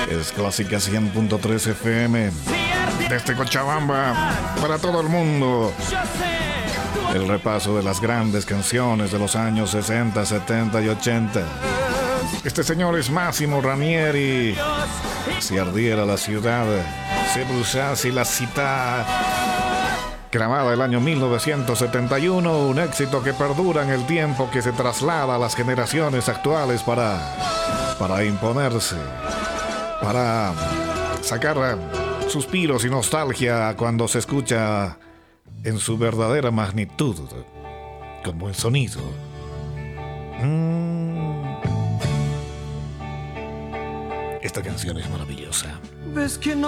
Es Clásica 100.3 FM. Desde Cochabamba, para todo el mundo. El repaso de las grandes canciones de los años 60, 70 y 80. Este señor es Massimo Ranieri. Si ardiera la ciudad, se bruciase la città. Grabada el año 1971, un éxito que perdura en el tiempo, que se traslada a las generaciones actuales para imponerse, para sacar suspiros y nostalgia cuando se escucha en su verdadera magnitud, con buen sonido. Esta canción es maravillosa. Ves que no